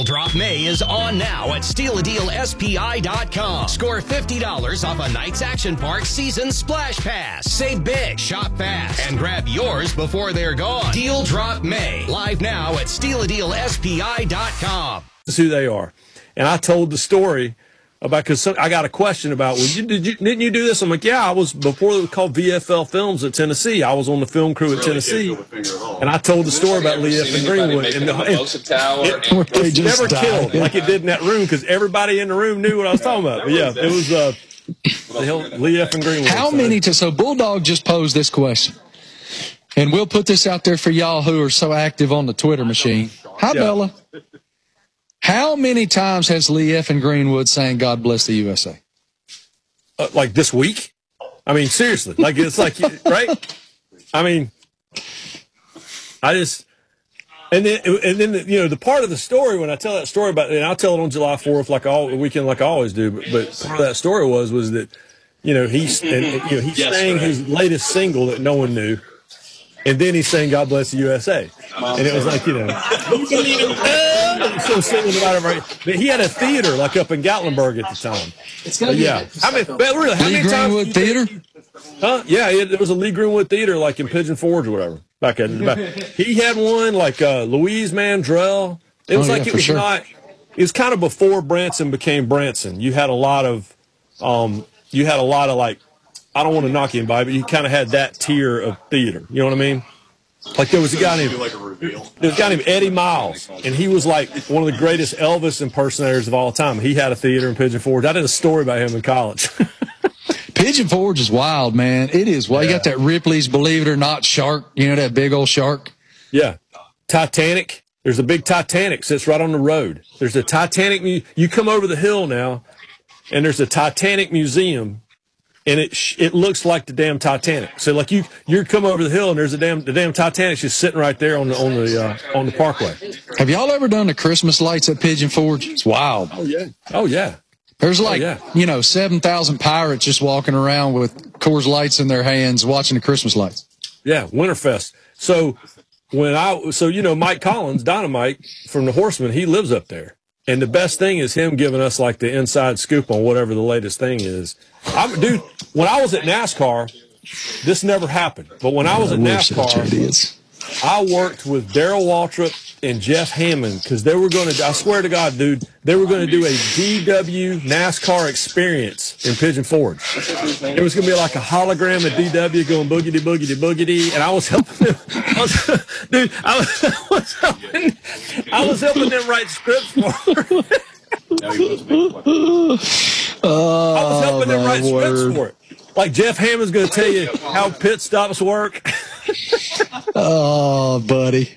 Deal Drop May is on now at StealADealSPI.com. Score $50 off a night's Action Park season splash pass. Save big, shop fast, and grab yours before they're gone. Deal Drop May, live now at StealADealSPI.com. This is who they are. And I told the story about, because I got a question about, well, didn't you do this? I'm like, yeah, I was, before it was called VFL Films at Tennessee, I was on the film crew at Tennessee. And I told the story about Lee F. and Greenwood. And it never killed like it did in that room, because everybody in the room knew what I was talking about. But yeah, it was Lee F. and Greenwood. How many so Bulldog just posed this question. And we'll put this out there for y'all who are so active on the Twitter machine. Hi, Bella. How many times has Lee F. and Greenwood saying God bless the USA? Like this week? I mean, seriously. Like, it's like, right? I mean, and then you know, the part of the story, when I tell that story about, and I'll tell it on July 4th, like all weekend, like I always do, but part of that story was that, you know, he sang his latest single that no one knew. And then he sang God Bless the USA. And it was like, you know, so singing about it, right? But he had a theater like up in Gatlinburg at the time. Yeah. How many Greenwood Theater? Huh? Yeah, there was a Lee Greenwood Theater like in Pigeon Forge or whatever. Back. He had one like Louise Mandrell. It was it was kind of before Branson became Branson. You had a lot of like, I don't want to knock anybody, but you kind of had that tier of theater. You know what I mean? Like there was a guy named Eddie Miles, and he was like one of the greatest Elvis impersonators of all time. He had a theater in Pigeon Forge. I did a story about him in college. Pigeon Forge is wild, man. It is. Well, you got that Ripley's Believe It or Not shark. You know, that big old shark. Yeah. Titanic. There's a big Titanic sits right on the road. There's a Titanic. You come over the hill now, and there's a Titanic museum. And it looks like the damn Titanic. So like you come over the hill and there's the damn Titanic's just sitting right there on the parkway. Have y'all ever done the Christmas lights at Pigeon Forge? It's wild. Oh yeah. There's 7,000 pirates just walking around with Coors Lights in their hands watching the Christmas lights. Yeah, Winterfest. So Mike Collins, Dynamite from the Horsemen, he lives up there. And the best thing is him giving us like the inside scoop on whatever the latest thing is. Dude, when I was at NASCAR, this never happened. But when I was at NASCAR, I worked with Darrell Waltrip and Jeff Hammond because they were going to, I swear to God, dude, they were going to do a DW NASCAR experience in Pigeon Forge. It was going to be like a hologram of DW going boogity, boogity, boogity. And I was helping them. I was helping them write scripts for them. I was helping them write scripts for it. Like Jeff Hammond's going to tell you how pit stops work. Oh, buddy.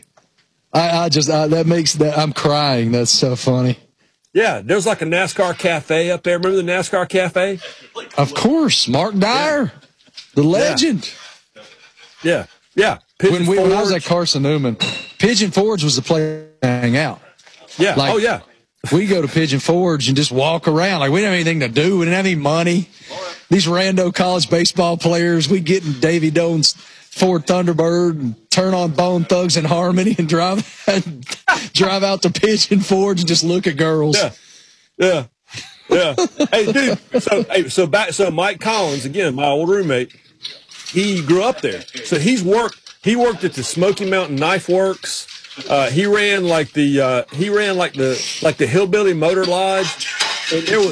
I'm crying. That's so funny. Yeah, there's like a NASCAR cafe up there. Remember the NASCAR cafe? Of course. Mark Dyer, the legend. Yeah. When I was at Carson Newman, Pigeon Forge was the place to hang out. Yeah. We go to Pigeon Forge and just walk around. Like, we didn't have anything to do. We didn't have any money. These rando college baseball players, we get in Davy Doan's Ford Thunderbird and turn on Bone Thugs and Harmony and drive out to Pigeon Forge and just look at girls. Yeah. Hey, dude. So Mike Collins, again, my old roommate, he grew up there. So he worked at the Smoky Mountain Knife Works. He ran the Hillbilly Motor Lodge. And we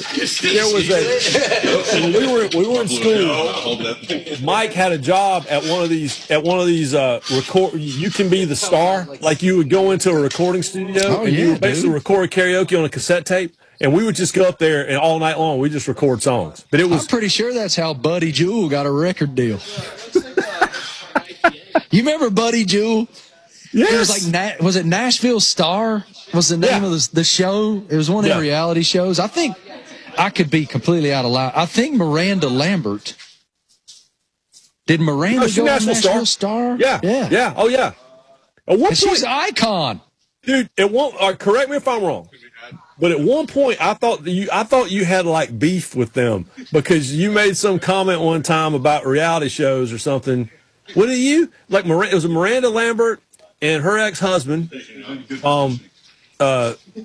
were in school. Mike had a job at one of these record. You Can Be the Star. Like you would go into a recording studio and you would basically record karaoke on a cassette tape. And we would just go up there and all night long we just record songs. But I'm pretty sure that's how Buddy Jewell got a record deal. You remember Buddy Jewell? Yes. It was like, was it Nashville Star? Was the name of the show? It was one of the reality shows. I think, I could be completely out of line. I think Miranda Lambert. Did Miranda go on Nashville Star? Yeah. Oh, yeah. At one point, she's an icon. Dude, correct me if I'm wrong, but at one point I thought you had like beef with them because you made some comment one time about reality shows or something. What did you? Like, it was Miranda Lambert and her ex-husband,